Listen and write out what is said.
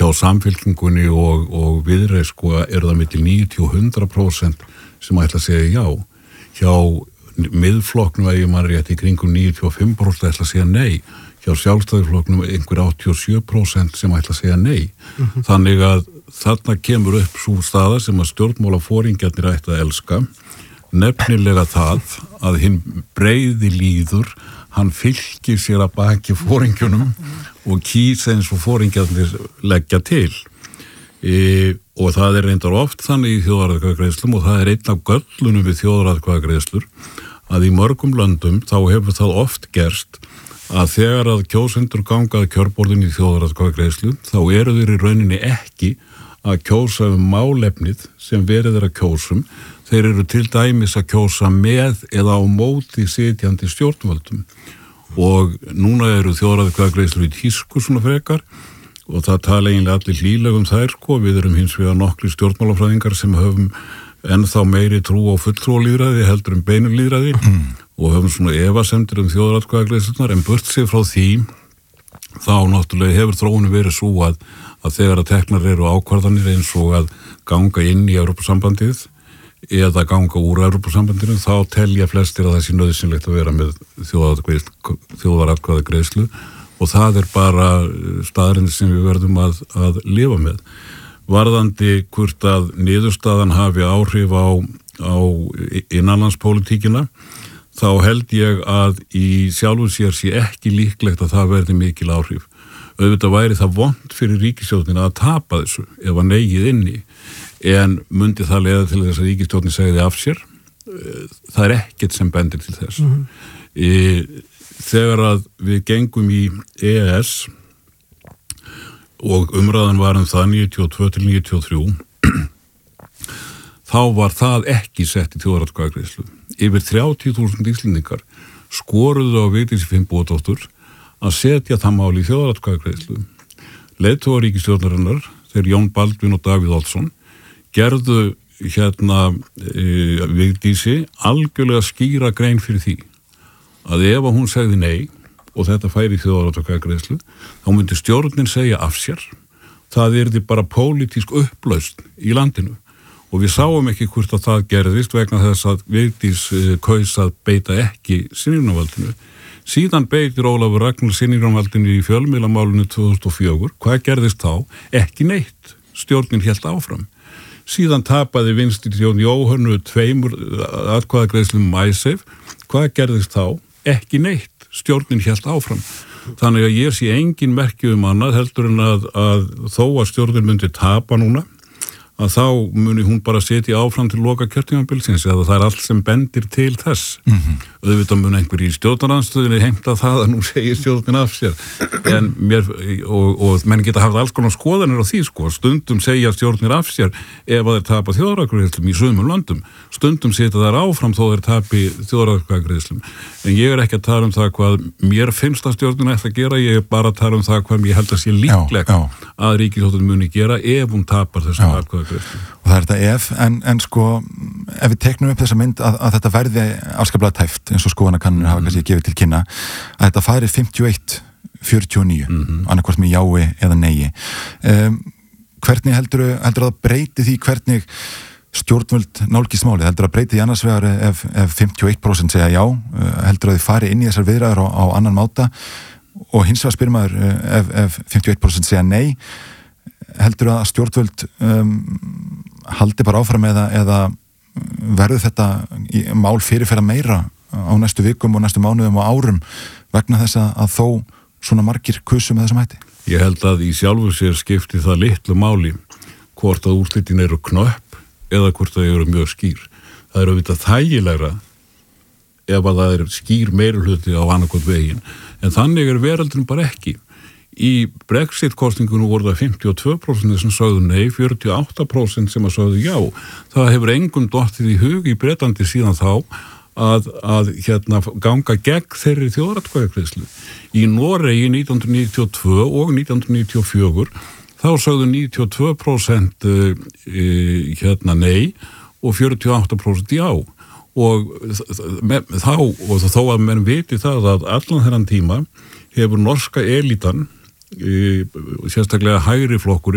hjá Samfylkingunni og Viðreisn sko það milli 90-100% sem ætla að segja já. Hjá miðflokknum að ég man rétt í kringum 95% ætla að segja nei. Hjá Sjálfstæðisflokknum einhver 87% sem ætla að segja nei. Þannig að þarna kemur upp sú staða sem að stjórnmálaforingjarnir ætti að elska, nefnilega það að hinn breiði líður, hann fylgir sér að baki foringjunum og kýs eins og foringjarnir leggja til. Og það reyndar oft þannig í þjóðaratkvæðagreiðslum og það einn af göllunum við þjóðaratkvæðagreiðslur að í mörgum löndum þá hefur það oft gerst að þegar að kjósendur ganga að kjörborðin í þjóðaratkvæðagreiðslu þá eru þeir í rauninni ekki að kjósa málefnið sem verið að kjósum. Þeir eru til dæmis að kjósa með eða á móti sitjandi stjórnvöldum og núna eru þjóðaratkvæðagreiðslur í tísku svona frekar og það tala eiginlega allir hlýlega þær sko. Við erum hins vegar nokkri stjórnmálafræðingar sem höfum ennþá meiri trú á fulltrúalýðræði heldur beinulýðræði og höfum svona efasemdir þjóðaratkvæðagreiðslurnar en burt sér frá því þá náttúrulega hefur þróunin verið svo að þegar að teknar eru ákvarðanir eins og að ganga inn í Evrópusambandið eða ganga úr Evrópusambandinu þá telja flestir að það sé nauðsynlegt að vera með þjóðaratkvæðagreiðslu og það bara staðreynd sem við verðum að lifa með. Varðandi hvort að niðurstaðan hafi áhrif á innanlandspólitíkina þá held ég að í sjálfu sér sé ekki líklegt að það verði mikil áhrif. Auðvitað væri það vont fyrir ríkisstjórnina að tapa þessu ef að negið inni en mundi það leiða til þess að ríkisstjórnin segði af sér. Það ekkert sem bendir til þess. Þegar að við gengum í EES og umræðan var það 92-93 þá var það ekki sett í þjóðaratkvæðagreiðslu. Yfir 30.000 Íslendingar skoruðu á Vigdísi Finnbogadóttur að setja það mál í þjóðaratkvæðagreiðslu. Leiðtogar ríkisstjórnarinnar, þeir Jón Baldvin og Davíð Oddsson, gerðu Vigdísi algjörlega skýra grein fyrir því að ef hún segði nei og þetta færi í þjóðaratkvæðagreiðslu þá myndi stjórnin segja af sér. Það yrði bara pólitísk upplausn í landinu og við sáum ekki hvort að það gerðist vegna þess að Vigdís kaus að beita ekki synjunarvaldinu. Síðan beitir Ólafur Ragnar synjunarvaldinu í fjölmiðlamálinu 2004. Hvað gerðist þá? Ekki neitt. Stjórnin hélt áfram. Síðan tapaði vinstri stjórn Jóhönnu 2 atkvæðagreiðslum MySafe. Hvað gerðist þá? Ekki neitt. Stjórnin hélt áfram. Þannig að ég sé engin merki annað heldur en að þó að stjórnin myndi tapa núna að þá muni hún bara setja áfram til loka kjörtímabilsins eða það allt sem bendir til þess. Auðvitað mun einhver í stjórnarandstöðinni heimta það að nú segir stjórnin af sér en og menn geta haft alls konar skoðanir á því sko. Stundum segja stjórnir af sér ef að þeir tapa þjóðaratkvæðagreiðslum í sumum löndum. Stundum setja þær áfram þó þeir tapi þjóðaratkvæðagreiðslum. En ég ekki að tala það hvað mér finnst að stjórnin ætla að gera, ég bara að tala það hvað ég held að sé líklegt að ríkisstjórnin muni gera ef hún tapar þessum atkvæðagreiðslum. Og það þetta en sko ef við teknum upp þessa mynd að þetta verði afskaplega tæft eins og skoðanakannanir hafa kannski gefið til kynna að þetta fari 51-49 annarkvort með jái eða neigi. Hvernig heldur það breyti því hvernig stjórnvöld nálgist málið? Heldur það breyti því annars vegar ef 51% segja já, heldur það þið fari inn í þessar viðræður á annan máta og hins vegar spyr maður ef 51% segja nei, heldur að stjórnvöld haldi bara áfram eða verður þetta mál fyrirferða meira á næstu vikum og næstu mánuðum og árum vegna þess að þó svona margir kusu með þessum hætti? Ég held að í sjálfu sér skipti það litlu máli hvort að úrslitin eru knöpp eða hvort það eru mjög skýr. Það eru auðvitað þægilegra ef að það er skýr meirihluti á annarkot veginn en þannig veröldin bara ekki. Í Brexit-kosningunum voru það 52% sem sögðu nei, 48% sem að sögðu já. Það hefur engum dottið í hug í Bretlandi síðan þá að ganga gegn þeirri þjóðaratkvæðagreiðslu. Í Noregi 1992 og 1994 þá sögðu 92% nei og 48% já. Og þó að menn viti það að allan þennan tíma hefur norska elítan sérstaklega hægri flokkurinn